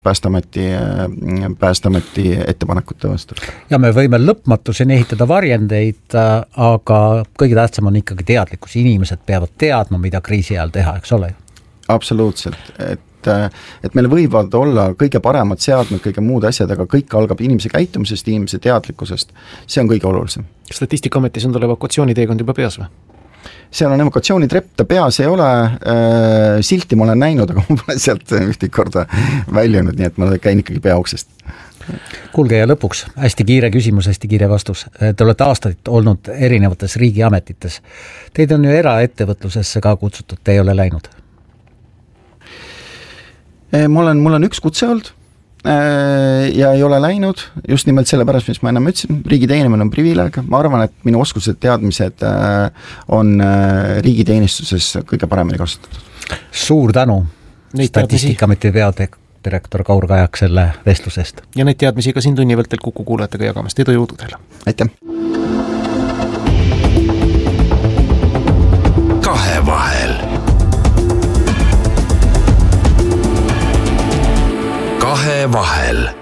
Päästeameti ettepanekute vastu. Ja me võime lõpmatuseni ehitada varjendeid, aga kõige tähtsam on ikkagi teadlikkus. Inimesed peavad teadma, mida kriisi ajal teha, eks ole? Absoluutselt, et meil võivad olla kõige paremad seadmed, kõige muud asjad, aga kõik algab inimese käitumisest, inimese teadlikkusest. See on kõige olulisem. Statistikaametis on tal evakuatsiooniteekond juba peas või? Seal on evakuatsioonitrepp, ta peas ei ole, silti ma olen näinud, aga ma pole sealt ühte korda väljunud, nii et ma käin ikkagi peaoksest. Kuulge ja lõpuks, hästi kiire küsimus, hästi kiire vastus. Te olete aastaid olnud erinevates riigiametites. Teid on ju eraettevõtlusesse ka kutsutud, te ei ole läinud? Mul on üks kutse olnud ja ei ole läinud, just nimelt selle pärast, mis ma enam ütlesin, riigi teenimine on privileeg, ma arvan, et minu oskused, teadmised on riigiteenistuses kõige paremini kasutatud. Suur tänu Statistikaameti peadirektor Kaur Kajak selle vestlusest. Ja neid teadmisi ka siin tunni vältel Kuku kuulajatega jagamast, edu jõudu teile. Aitäh! Kahevahel. Kahevahel.